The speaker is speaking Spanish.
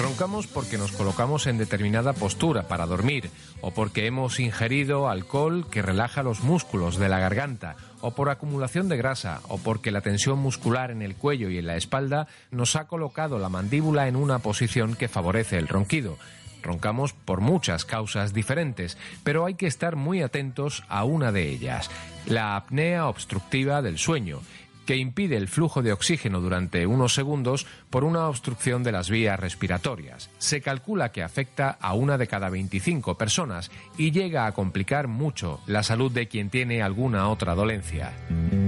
Roncamos porque nos colocamos en determinada postura para dormir, o porque hemos ingerido alcohol que relaja los músculos de la garganta, o por acumulación de grasa, o porque la tensión muscular en el cuello y en la espalda nos ha colocado la mandíbula en una posición que favorece el ronquido. Roncamos por muchas causas diferentes, pero hay que estar muy atentos a una de ellas, la apnea obstructiva del sueño, que impide el flujo de oxígeno durante unos segundos por una obstrucción de las vías respiratorias. Se calcula que afecta a 1 de cada 25 personas y llega a complicar mucho la salud de quien tiene alguna otra dolencia.